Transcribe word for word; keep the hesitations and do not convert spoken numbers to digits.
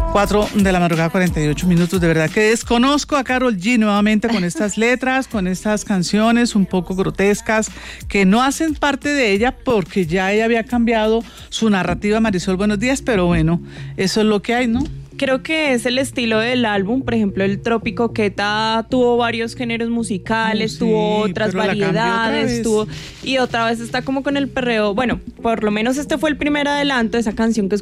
Cuatro de la madrugada, cuarenta y ocho minutos. De verdad que desconozco a Karol G nuevamente con estas letras, con estas canciones un poco grotescas que no hacen parte de ella porque ya ella había cambiado su narrativa. Marisol, buenos días, pero bueno, eso es lo que hay, ¿no? Creo que es el estilo del álbum. Por ejemplo, el Trópico Queta tuvo varios géneros musicales, Sí, tuvo otras pero la cambió otra variedades, vez. tuvo y otra vez está como con el perreo. Bueno, por lo menos este fue el primer adelanto de esa canción que